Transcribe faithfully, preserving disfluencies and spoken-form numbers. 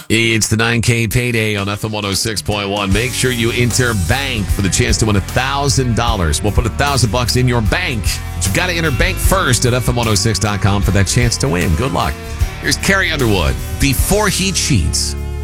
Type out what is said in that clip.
It's the nine K payday on F M one oh six point one. Make sure you enter bank for the chance to win one thousand dollars. We'll put one thousand bucks in your bank. But you've got to enter bank first at F M one oh six dot com for that chance to win. Good luck. Here's Carrie Underwood. Before He Cheats.